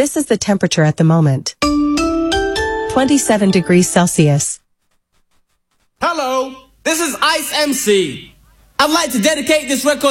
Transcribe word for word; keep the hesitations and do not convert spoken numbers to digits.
This is the temperature at the moment. twenty-seven degrees Celsius. Hello, this is Ice M C. I'd like to dedicate this record